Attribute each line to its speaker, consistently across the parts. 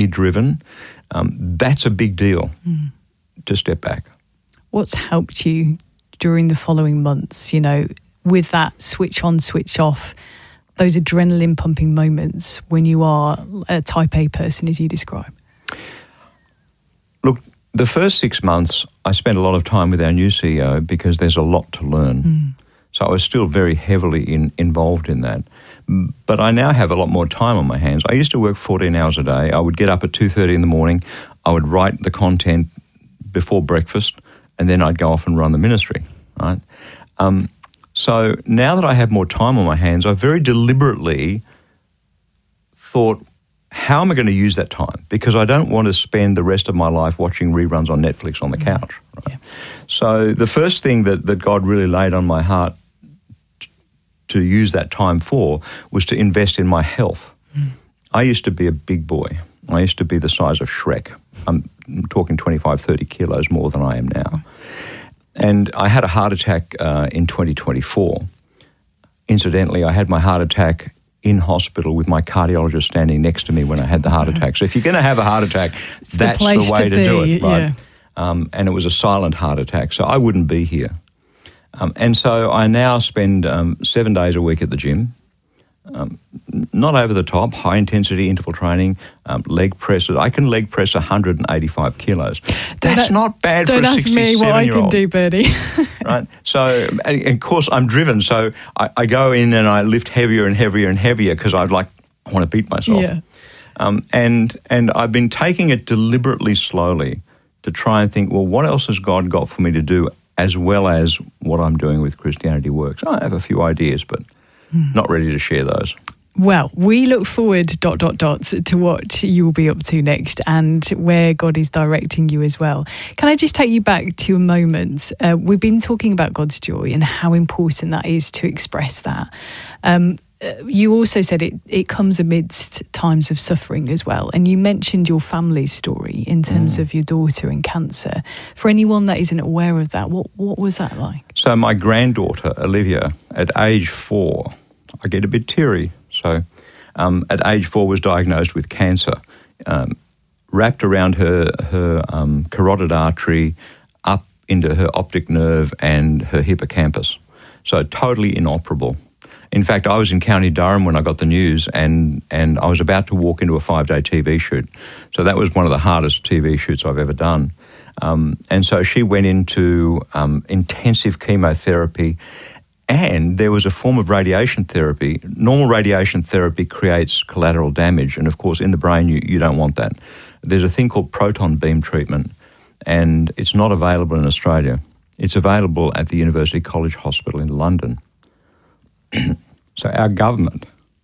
Speaker 1: completely driven, that's a big deal to step back.
Speaker 2: What's helped you during the following months, with that switch on, switch off, those adrenaline pumping moments when you are a type A person, as you describe?
Speaker 1: Look, the first 6 months, I spent a lot of time with our new CEO because there's a lot to learn. So I was still very heavily involved in that. But I now have a lot more time on my hands. I used to work 14 hours a day. I would get up at 2:30 in the morning. I would write the content before breakfast, and then I'd go off and run the ministry, right? So now that I have more time on my hands, I very deliberately thought, how am I going to use that time? Because I don't want to spend the rest of my life watching reruns on Netflix on the couch. Right? Yeah. So the first thing that God really laid on my heart to use that time for was to invest in my health. I used to be a big boy. I used to be the size of Shrek. I'm talking 25, 30 kilos more than I am now. And I had a heart attack in 2024. Incidentally, I had my heart attack in hospital with my cardiologist standing next to me when I had the heart attack. So if you're going to have a heart attack, that's the way to do it, right? Yeah. And it was a silent heart attack, so I wouldn't be here. And so I now spend 7 days a week at the gym, not over the top, high-intensity interval training, leg presses. I can leg press 185 kilos. That's not bad for a 67-year-old.
Speaker 2: Don't ask me what I can do, Bernie.
Speaker 1: Right? So, and of course, I'm driven. So I go in and I lift heavier and heavier and heavier because I want to beat myself.
Speaker 2: Yeah.
Speaker 1: And I've been taking it deliberately slowly to try and think, well, what else has God got for me to do as well as what I'm doing with Christianity Works? I have a few ideas, but not ready to share those.
Speaker 2: Well, we look forward, ... to what you will be up to next and where God is directing you as well. Can I just take you back to a moment? We've been talking about God's joy and how important that is to express that. You also said it comes amidst times of suffering as well. And you mentioned your family's story in terms of your daughter and cancer. For anyone that isn't aware of that, what was that like? So
Speaker 1: my granddaughter, Olivia, at age 4, I get a bit teary. So at age 4 was diagnosed with cancer, wrapped around her carotid artery, up into her optic nerve and her hippocampus. So totally inoperable. In fact, I was in County Durham when I got the news and I was about to walk into a 5-day TV shoot. So that was one of the hardest TV shoots I've ever done. And so she went into intensive chemotherapy, and there was a form of radiation therapy. Normal radiation therapy creates collateral damage, and of course in the brain you don't want that. There's a thing called proton beam treatment, and it's not available in Australia. It's available at the University College Hospital in London. So our government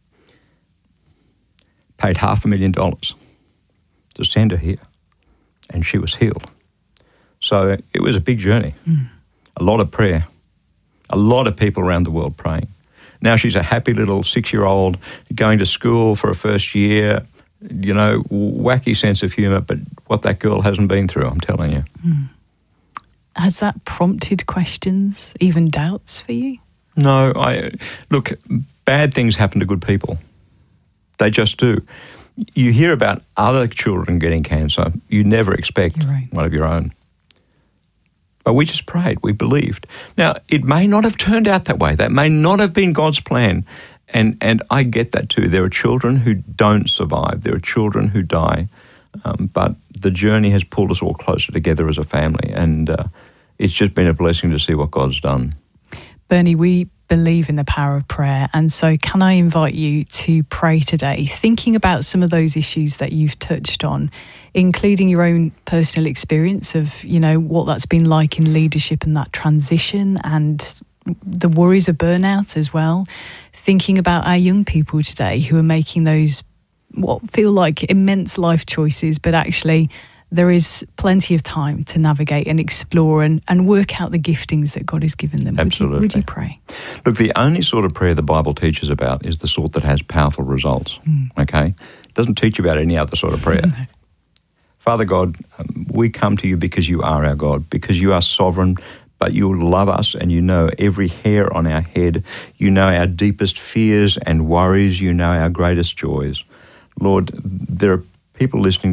Speaker 1: paid $500,000 to send her here, and she was healed. So it was a big journey, a lot of prayer, a lot of people around the world praying. Now she's a happy little 6-year-old going to school for her first year, wacky sense of humour, but what that girl hasn't been through, I'm telling you.
Speaker 2: Has that prompted questions, even doubts for you?
Speaker 1: No, look, bad things happen to good people. They just do. You hear about other children getting cancer. You never expect one of your own. But we just prayed. We believed. Now, it may not have turned out that way. That may not have been God's plan. And I get that too. There are children who don't survive. There are children who die. But the journey has pulled us all closer together as a family. And it's just been a blessing to see what God's done.
Speaker 2: Bernie, we believe in the power of prayer. And so can I invite you to pray today, thinking about some of those issues that you've touched on, including your own personal experience of, what that's been like in leadership and that transition and the worries of burnout as well. Thinking about our young people today who are making those what feel like immense life choices, but actually there is plenty of time to navigate and explore and work out the giftings that God has given them.
Speaker 1: Absolutely.
Speaker 2: Would you pray?
Speaker 1: Look, the only sort of prayer the Bible teaches about is the sort that has powerful results, okay? It doesn't teach about any other sort of prayer. No. Father God, we come to you because you are our God, because you are sovereign, but you love us and you know every hair on our head. You know our deepest fears and worries. You know our greatest joys. Lord, there are people listening